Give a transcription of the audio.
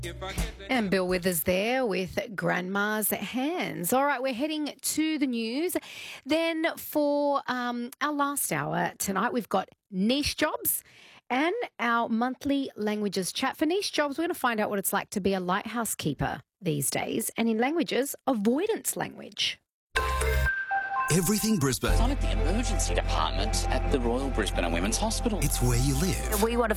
And Bill Withers there with Grandma's Hands. All right, we're heading to the news. Then for our last hour tonight, we've got niche jobs and our monthly languages chat. For niche jobs, we're going to find out what it's like to be a lighthouse keeper these days, and in languages, avoidance language. Everything Brisbane. I'm at the emergency department at the Royal Brisbane and Women's Hospital. It's where you live. We want to